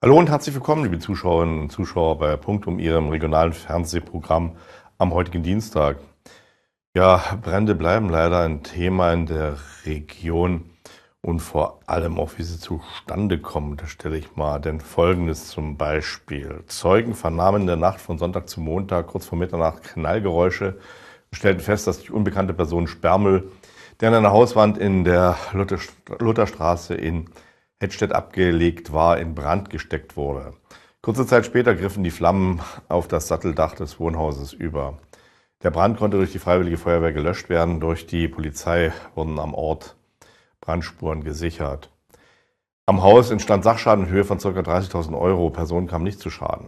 Hallo und herzlich willkommen, liebe Zuschauerinnen und Zuschauer bei Punktum, Ihrem regionalen Fernsehprogramm am heutigen Dienstag. Ja, Brände bleiben leider ein Thema in der Region und vor allem auch, wie sie zustande kommen. Da stelle ich mal denn Folgendes zum Beispiel. Zeugen vernahmen in der Nacht von Sonntag zu Montag kurz vor Mitternacht Knallgeräusche und stellten fest, dass die unbekannte Person Sperrmüll, der an einer Hauswand in der Lutherstraße in Hettstedt abgelegt war, in Brand gesteckt wurde. Kurze Zeit später griffen die Flammen auf das Satteldach des Wohnhauses über. Der Brand konnte durch die Freiwillige Feuerwehr gelöscht werden. Durch die Polizei wurden am Ort Brandspuren gesichert. Am Haus entstand Sachschaden in Höhe von ca. 30.000 €. Personen kamen nicht zu Schaden.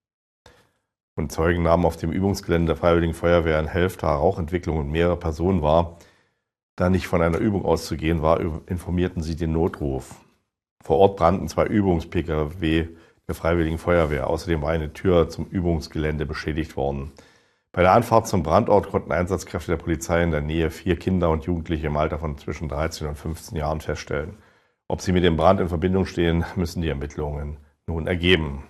Und Zeugen nahmen auf dem Übungsgelände der Freiwilligen Feuerwehr in Helfta Rauchentwicklung und mehrere Personen wahr. Da nicht von einer Übung auszugehen war, informierten sie den Notruf. Vor Ort brannten 2 Übungs-Pkw der Freiwilligen Feuerwehr. Außerdem war eine Tür zum Übungsgelände beschädigt worden. Bei der Anfahrt zum Brandort konnten Einsatzkräfte der Polizei in der Nähe 4 Kinder und Jugendliche im Alter von zwischen 13 und 15 Jahren feststellen. Ob sie mit dem Brand in Verbindung stehen, müssen die Ermittlungen nun ergeben.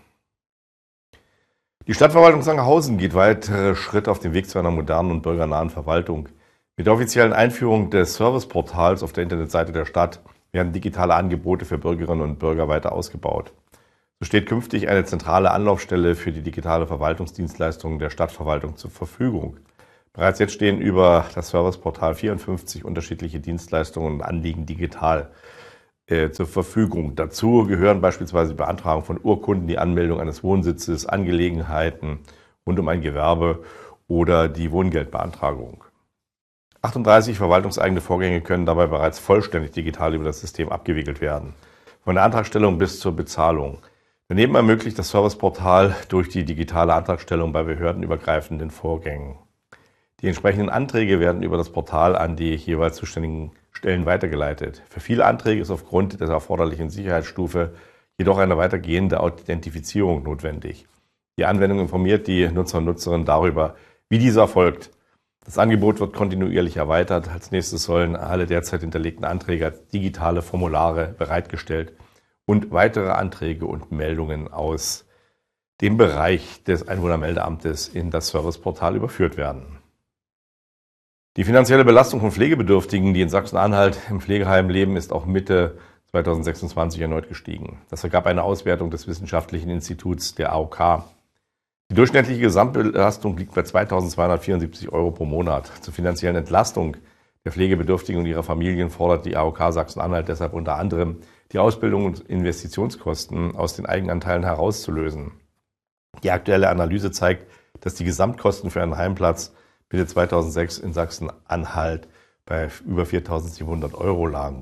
Die Stadtverwaltung Sangerhausen geht weitere Schritte auf dem Weg zu einer modernen und bürgernahen Verwaltung. Mit der offiziellen Einführung des Serviceportals auf der Internetseite der Stadt werden digitale Angebote für Bürgerinnen und Bürger weiter ausgebaut. So steht künftig eine zentrale Anlaufstelle für die digitale Verwaltungsdienstleistungen der Stadtverwaltung zur Verfügung. Bereits jetzt stehen über das Serviceportal 54 unterschiedliche Dienstleistungen und Anliegen digital zur Verfügung. Dazu gehören beispielsweise die Beantragung von Urkunden, die Anmeldung eines Wohnsitzes, Angelegenheiten rund um ein Gewerbe oder die Wohngeldbeantragung. 38 verwaltungseigene Vorgänge können dabei bereits vollständig digital über das System abgewickelt werden, von der Antragstellung bis zur Bezahlung. Daneben ermöglicht das Serviceportal durch die digitale Antragstellung bei behördenübergreifenden Vorgängen. Die entsprechenden Anträge werden über das Portal an die jeweils zuständigen Stellen weitergeleitet. Für viele Anträge ist aufgrund der erforderlichen Sicherheitsstufe jedoch eine weitergehende Authentifizierung notwendig. Die Anwendung informiert die Nutzer und Nutzerinnen darüber, wie diese erfolgt. Das Angebot wird kontinuierlich erweitert. Als nächstes sollen alle derzeit hinterlegten Anträge als digitale Formulare bereitgestellt und weitere Anträge und Meldungen aus dem Bereich des Einwohnermeldeamtes in das Serviceportal überführt werden. Die finanzielle Belastung von Pflegebedürftigen, die in Sachsen-Anhalt im Pflegeheim leben, ist auch Mitte 2026 erneut gestiegen. Das ergab eine Auswertung des Wissenschaftlichen Instituts der AOK. Die durchschnittliche Gesamtbelastung liegt bei 2.274 € pro Monat. Zur finanziellen Entlastung der Pflegebedürftigen und ihrer Familien fordert die AOK Sachsen-Anhalt deshalb unter anderem, die Ausbildung und Investitionskosten aus den Eigenanteilen herauszulösen. Die aktuelle Analyse zeigt, dass die Gesamtkosten für einen Heimplatz Mitte 2006 in Sachsen-Anhalt bei über 4.700 € lagen.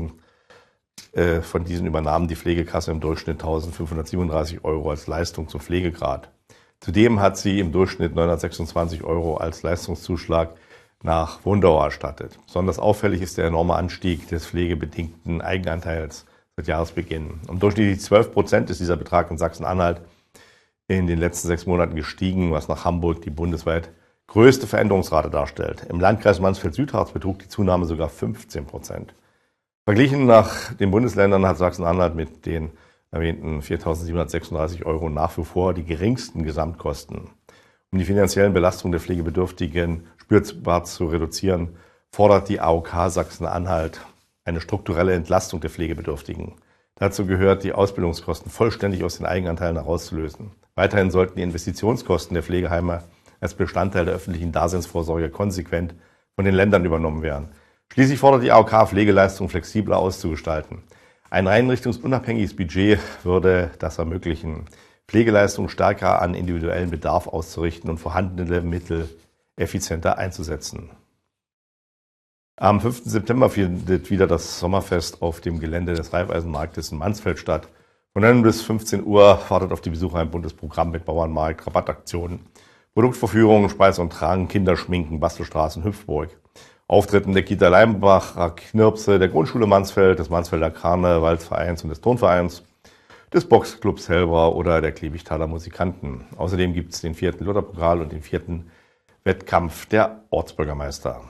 Von diesen übernahm die Pflegekasse im Durchschnitt 1.537 € als Leistung zum Pflegegrad. Zudem hat sie im Durchschnitt 926 € als Leistungszuschlag nach Wohndauer erstattet. Besonders auffällig ist der enorme Anstieg des pflegebedingten Eigenanteils seit Jahresbeginn. Um durchschnittlich 12% ist dieser Betrag in Sachsen-Anhalt in den letzten 6 Monaten gestiegen, was nach Hamburg die bundesweit größte Veränderungsrate darstellt. Im Landkreis Mansfeld-Südharz betrug die Zunahme sogar 15%. Verglichen nach den Bundesländern hat Sachsen-Anhalt mit den erwähnten 4.736 € nach wie vor die geringsten Gesamtkosten. Um die finanziellen Belastungen der Pflegebedürftigen spürbar zu reduzieren, fordert die AOK Sachsen-Anhalt eine strukturelle Entlastung der Pflegebedürftigen. Dazu gehört, die Ausbildungskosten vollständig aus den Eigenanteilen herauszulösen. Weiterhin sollten die Investitionskosten der Pflegeheime als Bestandteil der öffentlichen Daseinsvorsorge konsequent von den Ländern übernommen werden. Schließlich fordert die AOK, Pflegeleistungen flexibler auszugestalten. Ein einrichtungsunabhängiges Budget würde das ermöglichen, Pflegeleistungen stärker an individuellen Bedarf auszurichten und vorhandene Mittel effizienter einzusetzen. Am 5. September findet wieder das Sommerfest auf dem Gelände des Raiffeisenmarktes in Mansfeld statt. Von 9 bis 15 Uhr wartet auf die Besucher ein buntes Programm mit Bauernmarkt, Rabattaktionen, Produktvorführungen, Speis und Trank, Kinderschminken, Bastelstraßen, Hüpfburg. Auftritten der Kita Leimbach, Knirpse, der Grundschule Mansfeld, des Mansfelder Karnevalsvereins und des Turnvereins, des Boxclubs Helbra oder der Klebigtaler Musikanten. Außerdem gibt es den 4. Lutherpokal und den 4. Wettkampf der Ortsbürgermeister.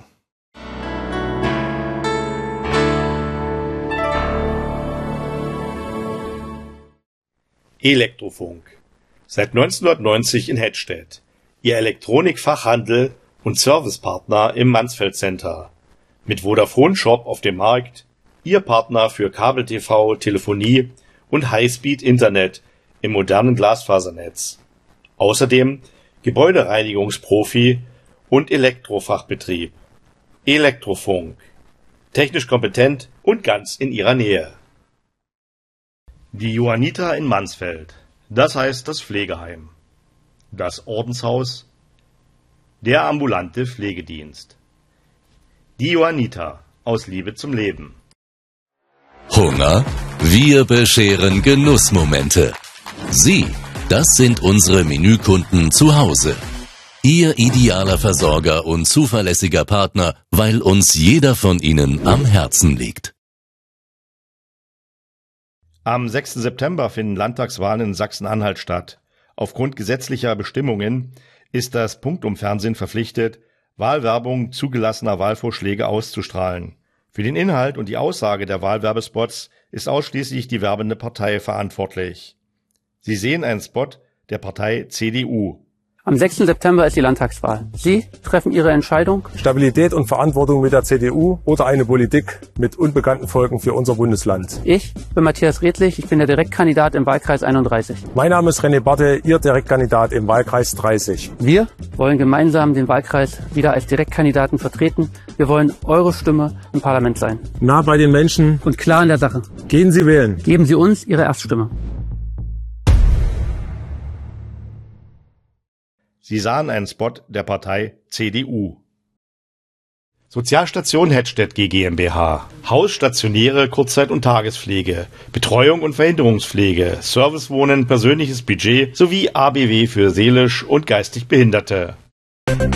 Elektrofunk. Seit 1990 in Hettstedt. Ihr Elektronikfachhandel und Servicepartner im Mansfeld Center. Mit Vodafone Shop auf dem Markt. Ihr Partner für Kabel-TV, Telefonie und Highspeed-Internet im modernen Glasfasernetz. Außerdem Gebäudereinigungsprofi und Elektrofachbetrieb. Elektrofunk. Technisch kompetent und ganz in Ihrer Nähe. Die Johanniter in Mansfeld. Das heißt das Pflegeheim. Das Ordenshaus. Der ambulante Pflegedienst. Die Johanniter aus Liebe zum Leben. Hunger? Wir bescheren Genussmomente. Sie, das sind unsere Menükunden zu Hause. Ihr idealer Versorger und zuverlässiger Partner, weil uns jeder von ihnen am Herzen liegt. Am 6. September finden Landtagswahlen in Sachsen-Anhalt statt. Aufgrund gesetzlicher Bestimmungen ist das Punktum-Fernsehen verpflichtet, Wahlwerbung zugelassener Wahlvorschläge auszustrahlen. Für den Inhalt und die Aussage der Wahlwerbespots ist ausschließlich die werbende Partei verantwortlich. Sie sehen einen Spot der Partei CDU. Am 6. September ist die Landtagswahl. Sie treffen Ihre Entscheidung? Stabilität und Verantwortung mit der CDU oder eine Politik mit unbekannten Folgen für unser Bundesland. Ich bin Matthias Redlich, ich bin der Direktkandidat im Wahlkreis 31. Mein Name ist René Barthe, Ihr Direktkandidat im Wahlkreis 30. Wir wollen gemeinsam den Wahlkreis wieder als Direktkandidaten vertreten. Wir wollen eure Stimme im Parlament sein. Nah bei den Menschen Und klar in der Sache. Gehen Sie wählen. Geben Sie uns Ihre Erststimme. Sie sahen einen Spot der Partei CDU. Sozialstation Hettstedt GmbH. Hausstationäre Kurzzeit- und Tagespflege, Betreuung und Verhinderungspflege, Servicewohnen, persönliches Budget sowie ABW für seelisch und geistig Behinderte.